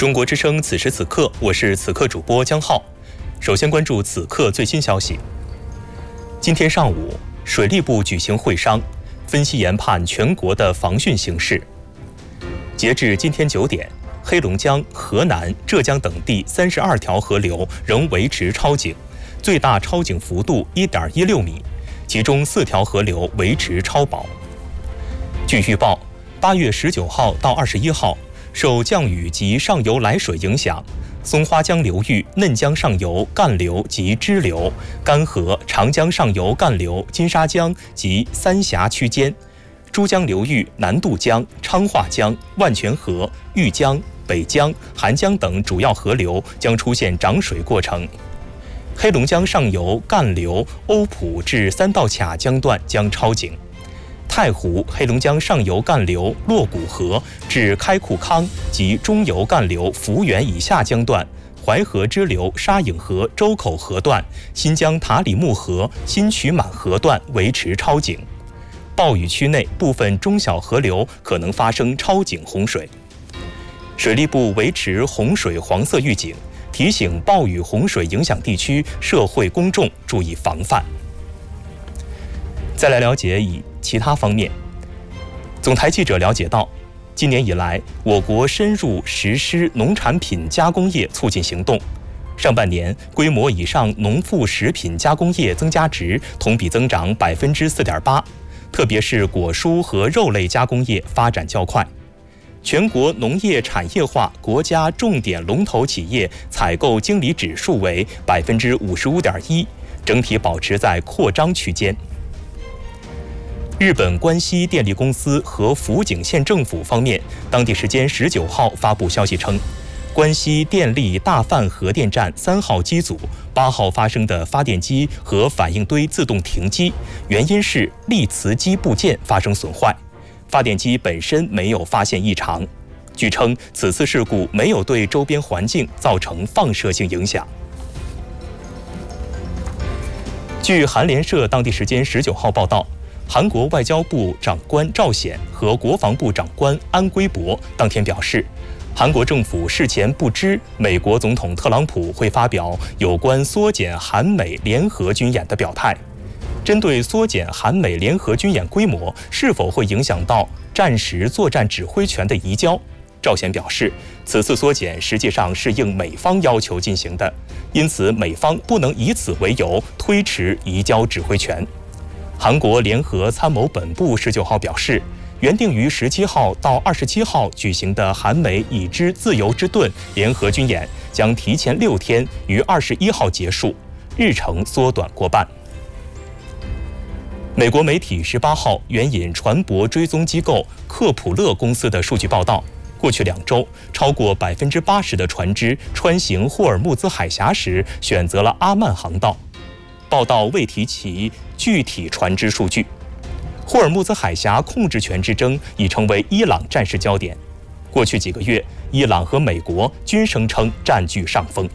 中国之声此时此刻，我是此刻主播江浩。首先关注此刻最新消息。今天上午，水利部举行会商，分析研判全国的防汛形势。截至今天9点，黑龙江、河南、浙江等地32条河流仍维持超警，最大超警幅度1.16米，其中4条河流维持超保。据预报，8月19号到21号，受降雨及上游来水影响，松花江流域嫩江上游干流及支流、干河、长江上游干流、金沙江及三峡区间，珠江流域南渡江、昌化江、万泉河、玉江、北江、韩江等主要河流将出现涨水过程。黑龙江上游干流欧普至三道卡江段将超警。太湖、黑龙江上游干流洛谷河至开库康及中游干流福源以下江段、淮河支流沙影河周口河段、新疆塔里木河新曲满河段维持超警。暴雨区内部分中小河流可能发生超警洪水。水利部维持洪水黄色预警，提醒暴雨洪水影响地区社会公众注意防范。再来了解其他方面，总台记者了解到，今年以来，我国深入实施农产品加工业促进行动。上半年，规模以上农副食品加工业增加值同比增长4.8%，特别是果蔬和肉类加工业发展较快。全国农业产业化国家重点龙头企业采购经理指数为55.1%，整体保持在扩张区间。日本关西电力公司和福井县政府方面，当地时间19号发布消息称，关西电力大范核电站3号机组8号发生的发电机和反应堆自动停机，原因是力磁机部件发生损坏，发电机本身没有发现异常。据称，此次事故没有对周边环境造成放射性影响。据韩联社当地时间19号报道，韩国外交部长官赵显和国防部长官安圭博当天表示，韩国政府事前不知美国总统特朗普会发表有关缩减韩美联合军演的表态。针对缩减韩美联合军演规模是否会影响到战时作战指挥权的移交，赵显表示，此次缩减实际上是应美方要求进行的，因此美方不能以此为由推迟移交指挥权。韩国联合参谋本部19号表示，原定于17号到27号举行的韩美已知自由之盾联合军演将提前6天于21号结束，日程缩短过半。美国媒体18号援引船舶追踪机构克普勒公司的数据报道，过去2周，超过80%的船只穿行霍尔木兹海峡时选择了阿曼航道。报道未提其具体船只数据。霍尔木兹海峡控制权之争已成为伊朗战事焦点。过去几个月，伊朗和美国均声称占据上风。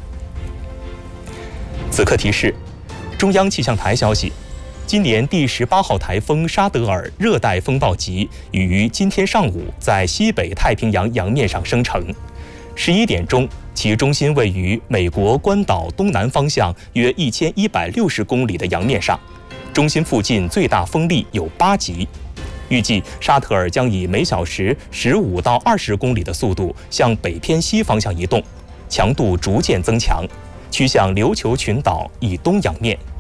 此刻提示：中央气象台消息，今年第18号台风沙德尔热带风暴级已于今天上午在西北太平洋洋面上生成。11点钟，其中心位于美国关岛东南方向约1160公里的洋面上，中心附近最大风力有8级。预计沙特尔将以每小时15到20公里的速度向北偏西方向移动，强度逐渐增强，趋向琉球群岛以东洋面。